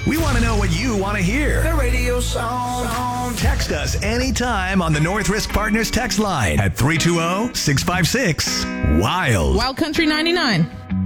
We want to know what you want to hear. The radio song. Text us anytime on the North Risk Partners text line at 320-656-WILD. Wild Country 99.